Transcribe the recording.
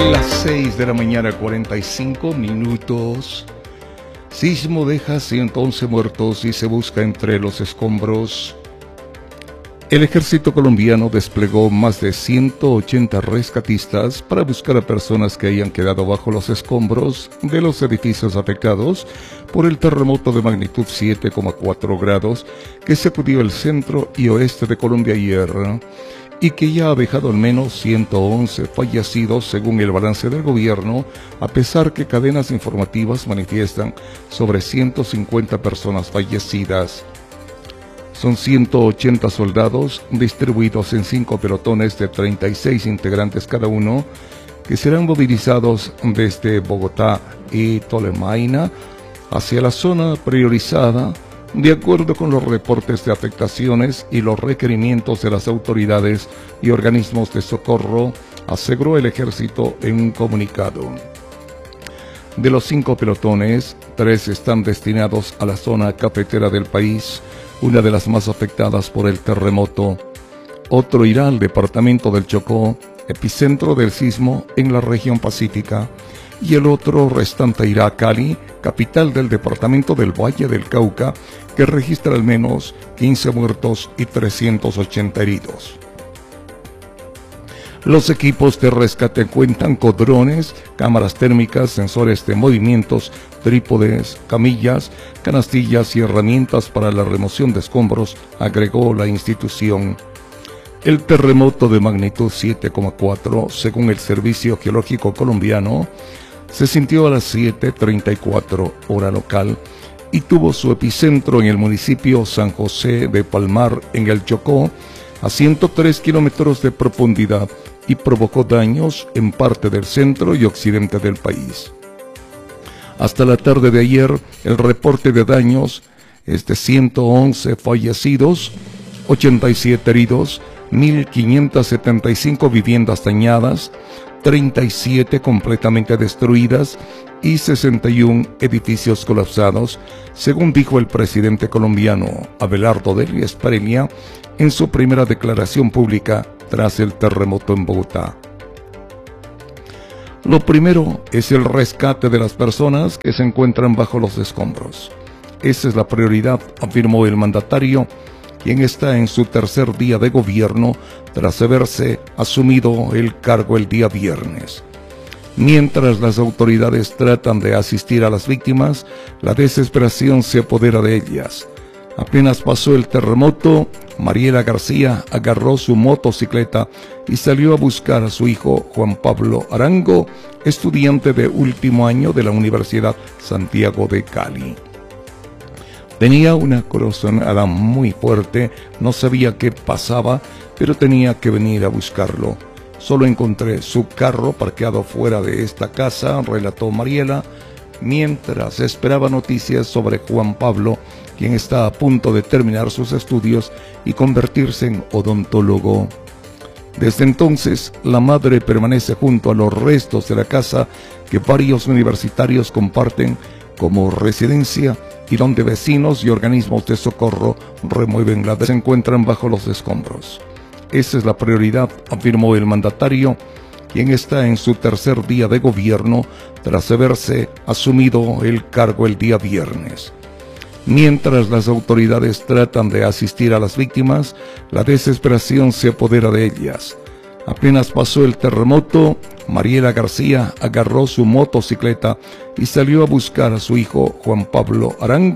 Las 6 de la mañana, 45 minutos. Sismo deja 111 muertos y se busca entre los escombros. El ejército colombiano desplegó más de 180 rescatistas para buscar a personas que hayan quedado bajo los escombros de los edificios afectados por el terremoto de magnitud 7,4 grados que sacudió el centro y oeste de Colombia ayer, y que ya ha dejado al menos 111 fallecidos según el balance del gobierno, a pesar que cadenas informativas manifiestan sobre 150 personas fallecidas. Son 180 soldados distribuidos en 5 pelotones de 36 integrantes cada uno, que serán movilizados desde Bogotá y Tolemaina hacia la zona priorizada, de acuerdo con los reportes de afectaciones y los requerimientos de las autoridades y organismos de socorro, aseguró el ejército en un comunicado. De los 5 pelotones, 3 están destinados a la zona cafetera del país, una de las más afectadas por el terremoto. Otro irá al departamento del Chocó, epicentro del sismo en la región pacífica, y el otro restante irá a Cali, capital del departamento del Valle del Cauca, que registra al menos 15 muertos y 380 heridos. Los equipos de rescate cuentan con drones, cámaras térmicas, sensores de movimientos, trípodes, camillas, canastillas y herramientas para la remoción de escombros, agregó la institución. El terremoto de magnitud 7,4, según el Servicio Geológico Colombiano, se sintió a las 7:34 hora local y tuvo su epicentro en el municipio San José de Palmar, en el Chocó, a 103 kilómetros de profundidad, y provocó daños en parte del centro y occidente del país. Hasta la tarde de ayer, el reporte de daños es de 111 fallecidos, 87 heridos, 1.575 viviendas dañadas, 37 completamente destruidas y 61 edificios colapsados, según dijo el presidente colombiano Abelardo Del Espriella en su primera declaración pública tras el terremoto en Bogotá. Lo primero es el rescate de las personas que se encuentran bajo los escombros. Esa es la prioridad, afirmó el mandatario, quien está en su tercer día de gobierno tras haberse asumido el cargo el día viernes. Mientras las autoridades tratan de asistir a las víctimas, la desesperación se apodera de ellas. Apenas pasó el terremoto, Mariela García agarró su motocicleta y salió a buscar a su hijo Juan Pablo Arango, estudiante de último año de la Universidad Santiago de Cali. Tenía una corazonada muy fuerte, no sabía qué pasaba, pero tenía que venir a buscarlo. Solo encontré su carro parqueado fuera de esta casa, relató Mariela, mientras esperaba noticias sobre Juan Pablo, quien está a punto de terminar sus estudios y convertirse en odontólogo. Desde entonces, la madre permanece junto a los restos de la casa que varios universitarios comparten como residencia y donde vecinos y organismos de socorro remueven la se encuentran bajo los escombros. Esa es la prioridad, afirmó el mandatario, quien está en su tercer día de gobierno tras haberse asumido el cargo el día viernes. Mientras las autoridades tratan de asistir a las víctimas, la desesperación se apodera de ellas. Apenas pasó el terremoto, Mariela García agarró su motocicleta y salió a buscar a su hijo Juan Pablo Arango,